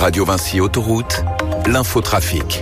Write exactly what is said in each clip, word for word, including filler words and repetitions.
Radio Vinci Autoroute, l'infotrafic.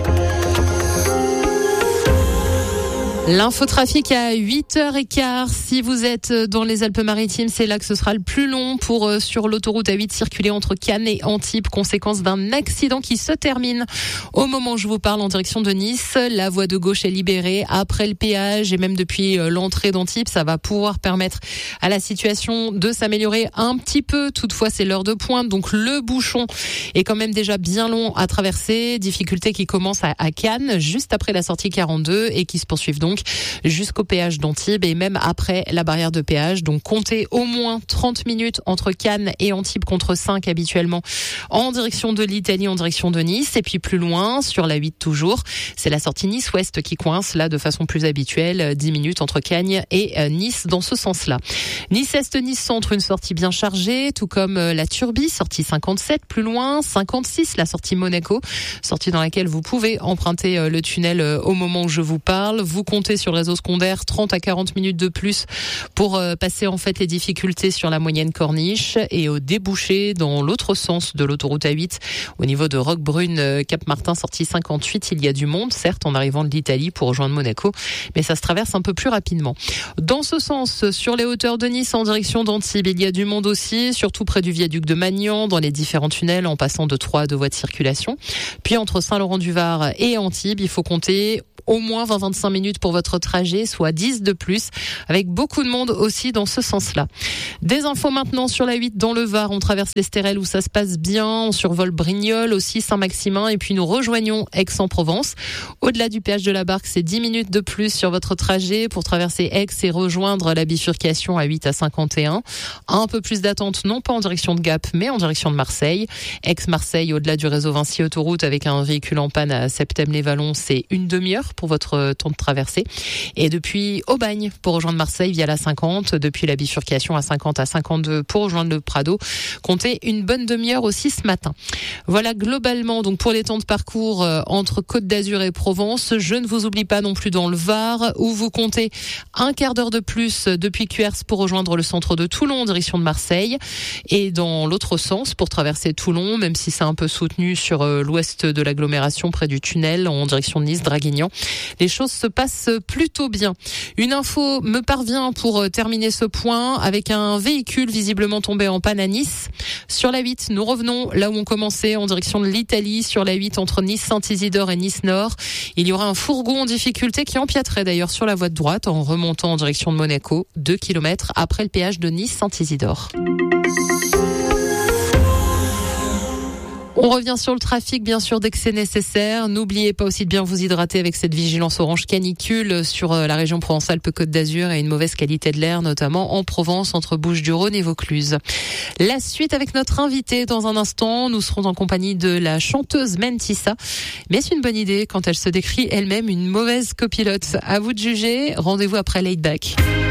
L'infotrafic à huit heures quinze. Si vous êtes dans les Alpes-Maritimes, c'est là que ce sera le plus long pour euh, sur l'autoroute A huit circuler entre Cannes et Antibes, conséquence d'un accident qui se termine au moment où je vous parle en direction de Nice. La voie de gauche est libérée après le péage et même depuis euh, l'entrée d'Antibes. Ça va pouvoir permettre à la situation de s'améliorer un petit peu. Toutefois, c'est l'heure de pointe, donc le bouchon est quand même déjà bien long à traverser. Difficulté qui commence à, à Cannes, juste après la sortie quarante-deux et qui se poursuivent donc jusqu'au péage d'Antibes et même après la barrière de péage. Donc comptez au moins trente minutes entre Cannes et Antibes contre cinq habituellement en direction de l'Italie, en direction de Nice. Et puis plus loin, sur la huit toujours, c'est la sortie Nice-Ouest qui coince là de façon plus habituelle, dix minutes entre Cagnes et Nice dans ce sens-là. Nice-Est, Nice-Centre, une sortie bien chargée, tout comme la Turbie, sortie cinquante-sept, plus loin, cinquante-six, la sortie Monaco, sortie dans laquelle vous pouvez emprunter le tunnel au moment où je vous parle. Vous comptez sur le réseau secondaire trente à quarante minutes de plus pour euh, passer en fait les difficultés sur la moyenne corniche et au débouché dans l'autre sens de l'autoroute A huit au niveau de Roquebrune, euh, Cap-Martin, sortie cinquante-huit. Il y a du monde, certes, en arrivant de l'Italie pour rejoindre Monaco, mais ça se traverse un peu plus rapidement. Dans ce sens, sur les hauteurs de Nice en direction d'Antibes, il y a du monde aussi, surtout près du viaduc de Magnan, dans les différents tunnels en passant de trois à deux voies de circulation. Puis entre Saint-Laurent-du-Var et Antibes, il faut compter au moins vingt à vingt-cinq minutes pour votre trajet, soit dix de plus, avec beaucoup de monde aussi dans ce sens-là. Des infos maintenant sur la huit dans le Var. On traverse l'Estérel où ça se passe bien. On survole Brignoles, aussi Saint-Maximin, et puis nous rejoignons Aix-en-Provence. Au-delà du péage de la Barque, c'est dix minutes de plus sur votre trajet pour traverser Aix et rejoindre la bifurcation à huit à cinquante et un. Un peu plus d'attente, non pas en direction de Gap, mais en direction de Marseille. Aix-Marseille, au-delà du réseau Vinci Autoroute, avec un véhicule en panne à Septème-les-Vallons, c'est une demi-heure pour votre temps de traversée. Et depuis Aubagne pour rejoindre Marseille via la cinquante, depuis la bifurcation à cinquante à cinquante-deux pour rejoindre le Prado, comptez une bonne demi-heure aussi ce matin. Voilà globalement donc pour les temps de parcours euh, entre Côte d'Azur et Provence. Je ne vous oublie pas non plus dans le Var où vous comptez un quart d'heure de plus depuis Cuers pour rejoindre le centre de Toulon en direction de Marseille et dans l'autre sens pour traverser Toulon, même si c'est un peu soutenu sur euh, l'ouest de l'agglomération près du tunnel en direction de Nice, Draguignan. Les choses se passent plutôt bien. Une info me parvient pour terminer ce point avec un véhicule visiblement tombé en panne à Nice. Sur la huit, nous revenons là où on commençait en direction de l'Italie. Sur la huit, entre Nice-Saint-Isidore et Nice-Nord, il y aura un fourgon en difficulté qui empiéterait d'ailleurs sur la voie de droite en remontant en direction de Monaco, deux kilomètres après le péage de Nice-Saint-Isidore. On revient sur le trafic, bien sûr, dès que c'est nécessaire. N'oubliez pas aussi de bien vous hydrater avec cette vigilance orange canicule sur la région Provence-Alpes-Côte d'Azur et une mauvaise qualité de l'air, notamment en Provence, entre Bouches-du-Rhône et Vaucluse. La suite avec notre invité dans un instant. Nous serons en compagnie de la chanteuse Mentissa. Mais c'est une bonne idée quand elle se décrit elle-même une mauvaise copilote. À vous de juger. Rendez-vous après Laid Back.